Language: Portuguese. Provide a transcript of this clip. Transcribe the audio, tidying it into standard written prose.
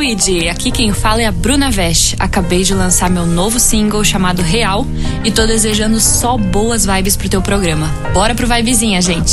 Luigi, aqui quem fala é a Bruna Vesh. Acabei de lançar meu novo single chamado Real e tô desejando só boas vibes pro teu programa. Bora pro Vibezinha, gente.